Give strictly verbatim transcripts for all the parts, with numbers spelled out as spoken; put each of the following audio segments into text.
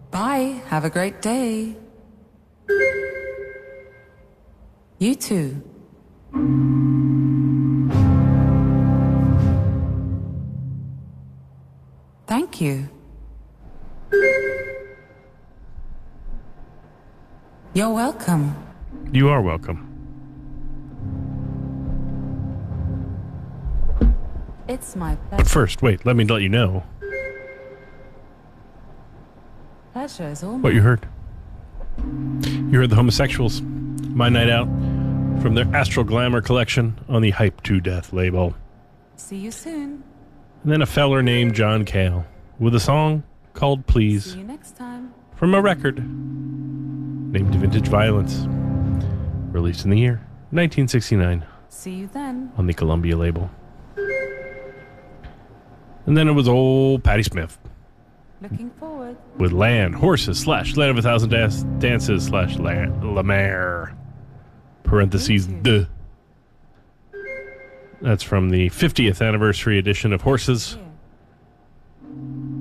Bye. Have a great day. You too. Thank you. You're welcome. You are welcome. It's my But pleasure. first, wait, let me let you know Pleasure is all what you heard. You heard the Homosexuals, My Night Out, from their Astral Glamour collection on the Hype to Death label. See you soon. And then a feller named John Cale with a song called Please See you next time. from a record named Vintage Violence, released in the year nineteen sixty-nine See you then. on the Columbia label. And then it was old Patti Smith Looking forward. with Land, Horses, slash Land of a Thousand Dance, Dances, slash La, La Mer, parentheses, duh. That's from the fiftieth anniversary edition of Horses, Yeah.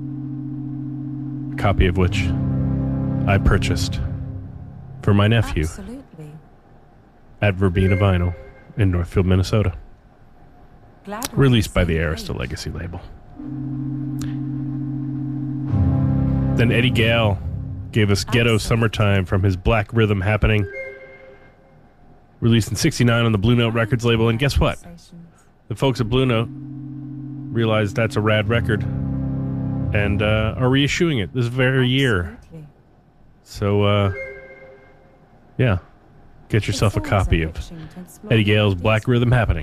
a copy of which I purchased for my nephew Absolutely. at Verbena Vinyl in Northfield, Minnesota. Glad we're Released on by the same Arista page. Legacy label. Then Eddie Gale gave us Ghetto Absolutely. Summertime from his Black Rhythm Happening, released in sixty-nine on the Blue Note Records label. And guess what? Conversations. The folks at Blue Note realized that's a rad record and uh, are reissuing it this very year. Absolutely. So, uh, yeah, get yourself a It's always copy of enriching to explore Eddie Gale's new Black ideas. Rhythm Happening.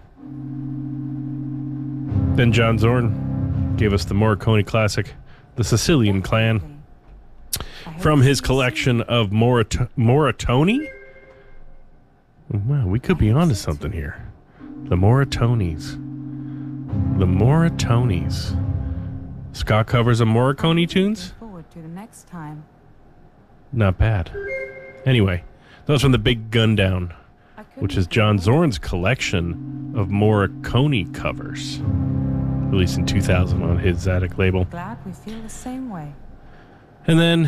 Then John Zorn gave us the Morricone classic, The Sicilian Clan, I hope from to his see you collection soon. of Morat- Moratoni. Wow, we could be I hope onto so, something too. here. The Moratonis. The Moratonis. Scott covers of Morricone tunes? Looking forward to the next time. Not bad. Anyway, that was from the Big Gun Down, I couldn't which is agree John more. Zorn's collection of Morricone covers, released in two thousand on his Zadok label. Glad we feel the same way. And then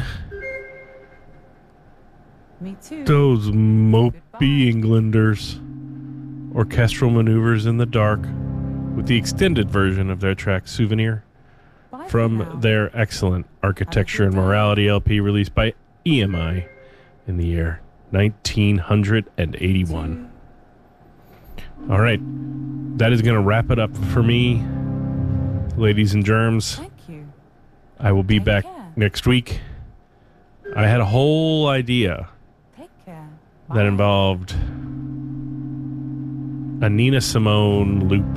Me too. those mopey Englanders, Orchestral Maneuvers in the Dark, with the extended version of their track Souvenir Bye for from now. their excellent Architecture and Morality L P released by E M I in the year nineteen eighty-one. All right, that is going to wrap it up for me, ladies and germs. Thank you. I will be Take back care. next week. I had a whole idea Take care. that Bye. involved a Nina Simone loop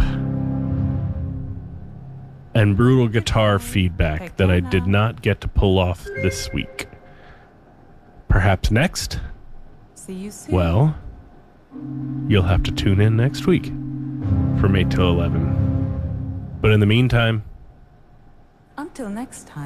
and brutal guitar feedback Take that I care did now. not get to pull off this week. Perhaps next? See you soon. Well, you'll have to tune in next week from eight till eleven. But in the meantime, Until next time.